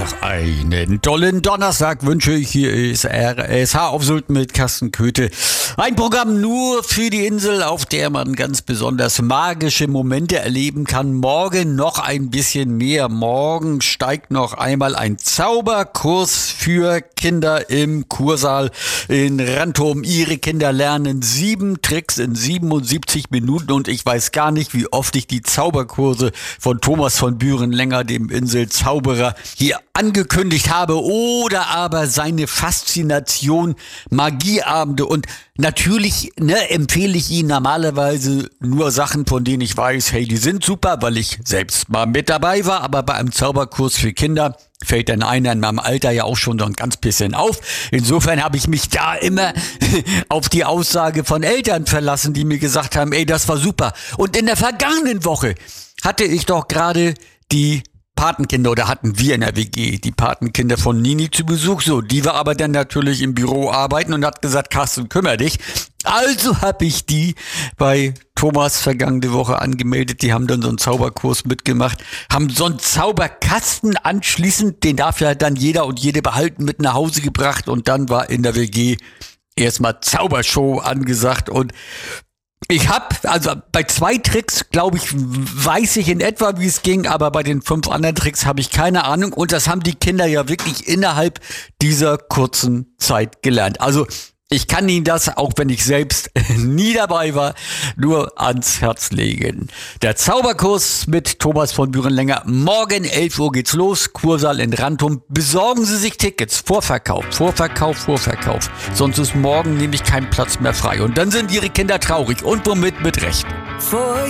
Donnerstag. Einen tollen Donnerstag wünsche ich. Hier ist RSH auf Sylt mit Carsten Köthe. Ein Programm nur für die Insel, auf der man ganz besonders magische Momente erleben kann. Morgen noch ein bisschen mehr. Morgen steigt noch einmal ein Zauberkurs für Kinder im Kursaal in Rantum. Ihre Kinder lernen 7 Tricks in 77 Minuten und ich weiß gar nicht, wie oft ich die Zauberkurse von Thomas von Büren-Länger, dem Inselzauberer, hier angekündigt habe, oder aber seine Faszination, Magieabende. Und natürlich empfehle ich Ihnen normalerweise nur Sachen, von denen ich weiß, hey, die sind super, weil ich selbst mal mit dabei war. Aber bei einem Zauberkurs für Kinder fällt dann einer in meinem Alter ja auch schon so ein ganz bisschen auf. Insofern habe ich mich da immer auf die Aussage von Eltern verlassen, die mir gesagt haben, ey, das war super. Und in der vergangenen Woche hatte ich doch gerade die Patenkinder, oder hatten wir in der WG die Patenkinder von Nini zu Besuch. So, die war aber dann natürlich im Büro arbeiten und hat gesagt, Carsten, kümmere dich. Also habe ich die bei Thomas vergangene Woche angemeldet. Die haben dann so einen Zauberkurs mitgemacht, haben so einen Zauberkasten anschließend, den darf ja dann jeder und jede behalten, mit nach Hause gebracht. Und dann war in der WG erstmal Zaubershow angesagt. Und ich habe, also bei 2 Tricks, glaube ich, weiß ich in etwa, wie es ging, aber bei den 5 anderen Tricks habe ich keine Ahnung. Und das haben die Kinder ja wirklich innerhalb dieser kurzen Zeit gelernt. Also ich kann Ihnen das, auch wenn ich selbst nie dabei war, nur ans Herz legen. Der Zauberkurs mit Thomas von Büren-Länger. Morgen 11 Uhr geht's los. Kursaal in Rantum. Besorgen Sie sich Tickets. Vorverkauf, Vorverkauf, Vorverkauf. Sonst ist morgen nämlich kein Platz mehr frei. Und dann sind Ihre Kinder traurig. Und womit? Mit Recht.